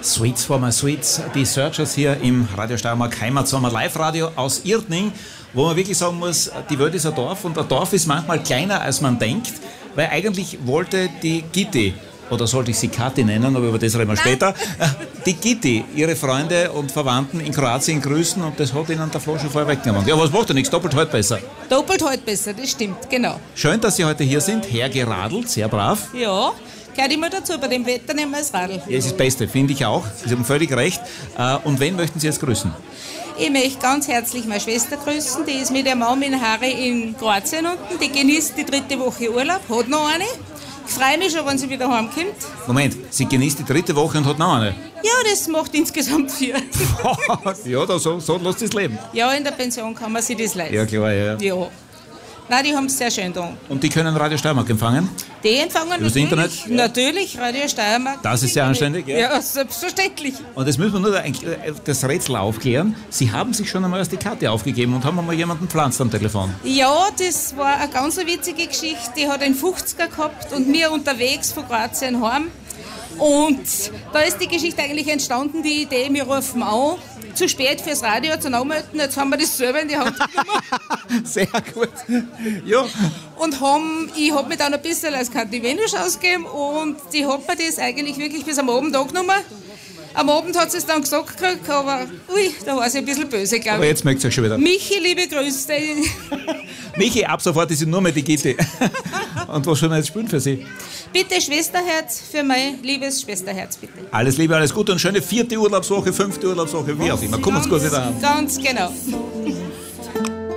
Sweets for my Sweets, die Searchers hier im Radio Steiermark Heimatsommer Live-Radio aus Irtning, wo man wirklich sagen muss, die Welt ist ein Dorf und ein Dorf ist manchmal kleiner, als man denkt, weil eigentlich wollte die Gitti, oder sollte ich sie Kathi nennen, aber über das reden wir später, die Gitti, ihre Freunde und Verwandten in Kroatien grüßen und das hat ihnen der Flo schon vorher weggenommen. Ja, was macht er nichts, doppelt halt besser. Doppelt halt besser, das stimmt, genau. Schön, dass Sie heute hier sind, hergeradelt, sehr brav. Ja, gehört immer dazu, bei dem Wetter nehmen wir das Radl. Ja, es ist das Beste, finde ich auch. Sie haben völlig recht. Und wen möchten Sie jetzt grüßen? Ich möchte ganz herzlich meine Schwester grüßen, die ist mit der Mama in Harry in Kroatien unten, die genießt die 3. Woche Urlaub, hat noch eine. Ich freue mich schon, wenn sie wieder heimkommt. Moment, sie genießt die 3. Woche und hat noch eine? Ja, das macht insgesamt 4. Ja, so lässt es leben. Ja, in der Pension kann man sich das leisten. Ja, klar, ja. Ja. Nein, die haben es sehr schön da. Und die können Radio Steiermark empfangen? Die empfangen über das Internet? Natürlich, Radio Steiermark. Das ist sehr anständig, ja? Ja, selbstverständlich. Und jetzt müssen wir nur das Rätsel aufklären. Sie haben sich schon einmal als die Karte aufgegeben und haben einmal jemanden gepflanzt am Telefon. Ja, das war eine ganz witzige Geschichte. Die hat einen 50er gehabt und mir unterwegs von Kroatien heim. Und da ist die Geschichte eigentlich entstanden, die Idee, wir rufen an. Zu spät fürs Radio zu anmelden, jetzt haben wir das selber in die Hand genommen. Sehr gut. Ja. Und ich habe mich dann ein bisschen als Kathi Wenusch ausgegeben und die hat mir das eigentlich wirklich bis am Abend angenommen. Am Abend hat sie es dann gesagt gekriegt, aber da war sie ein bisschen böse, glaube ich. Aber jetzt merkt sie euch schon wieder. Michi, liebe Grüße. Michi, ab sofort ist sie nur mehr die Gitte. Und was schon jetzt spielen für Sie? Bitte Schwesterherz für mein liebes Schwesterherz, bitte. Alles Liebe, alles Gute und schöne 4. Urlaubswoche, 5. Urlaubswoche, wie auch immer. Kommen Sie gut wieder an. Ganz genau.